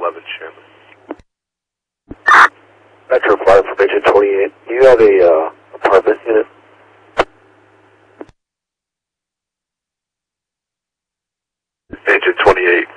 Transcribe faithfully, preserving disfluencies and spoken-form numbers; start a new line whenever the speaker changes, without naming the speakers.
eleven Sherman.
Metro Fire Information twenty-eight. Do you have a uh, apartment unit?
Agent twenty-eight,